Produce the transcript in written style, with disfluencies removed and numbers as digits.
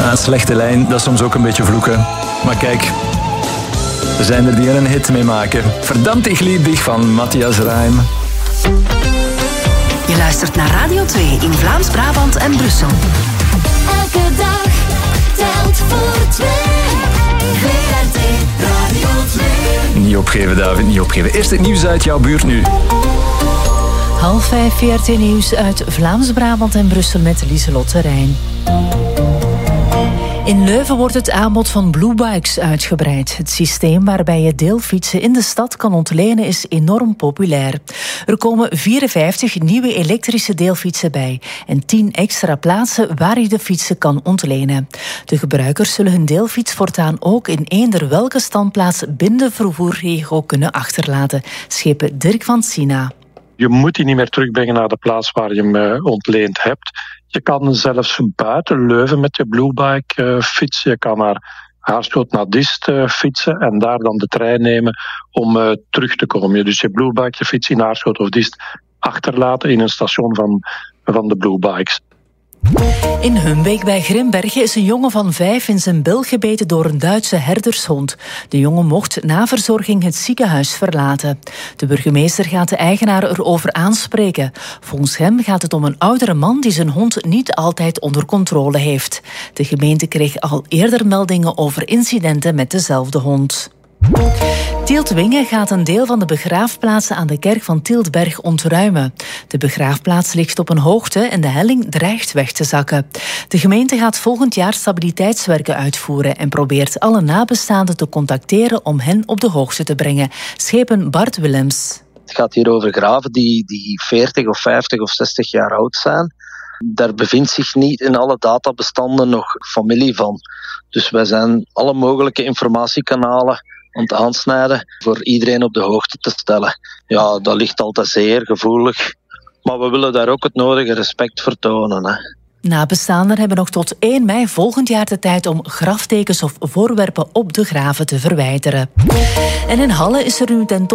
Een slechte lijn, dat is soms ook een beetje vloeken. Maar kijk, er zijn er die er een hit mee maken. Verdammt, ik lieb dich van Matthias Reim. Je luistert naar Radio 2 in Vlaams-Brabant en Brussel. Elke dag telt voor twee. VRT Radio 2. Niet opgeven, David, niet opgeven. Eerst het nieuws uit jouw buurt nu. 4:30 VRT Nieuws uit Vlaams-Brabant en Brussel met Lieselotte Rijn. In Leuven wordt het aanbod van Blue Bikes uitgebreid. Het systeem waarbij je deelfietsen in de stad kan ontlenen is enorm populair. Er komen 54 nieuwe elektrische deelfietsen bij en 10 extra plaatsen waar je de fietsen kan ontlenen. De gebruikers zullen hun deelfiets voortaan ook in eender welke standplaats binnen de vervoerregio kunnen achterlaten, schepen Dirk van Sina. Je moet die niet meer terugbrengen naar de plaats waar je hem ontleend hebt. Je kan zelfs buiten Leuven met je Bluebike fietsen. Je kan naar Aarschot naar Diest fietsen en daar dan de trein nemen om terug te komen. Dus je Bluebike, je fiets in Aarschot of Diest achterlaten in een station van de Bluebikes. In Humbeek bij Grimbergen is een jongen van 5 in zijn bil gebeten door een Duitse herdershond. De jongen mocht na verzorging het ziekenhuis verlaten. De burgemeester gaat de eigenaar erover aanspreken. Volgens hem gaat het om een oudere man die zijn hond niet altijd onder controle heeft. De gemeente kreeg al eerder meldingen over incidenten met dezelfde hond. Tieltwingen gaat een deel van de begraafplaatsen aan de kerk van Tieltberg ontruimen. De begraafplaats ligt op een hoogte en de helling dreigt weg te zakken. De gemeente gaat volgend jaar stabiliteitswerken uitvoeren en probeert alle nabestaanden te contacteren om hen op de hoogte te brengen, schepen Bart Willems. Het gaat hier over graven die 40 of 50 of 60 jaar oud zijn. Daar bevindt zich niet in alle databestanden nog familie van. Dus wij zijn alle mogelijke informatiekanalen aan het aansnijden voor iedereen op de hoogte te stellen. Ja, dat ligt altijd zeer gevoelig. Maar we willen daar ook het nodige respect voor tonen, hè. Nabestaanden hebben nog tot 1 mei volgend jaar de tijd om graftekens of voorwerpen op de graven te verwijderen. En in Halle is er nu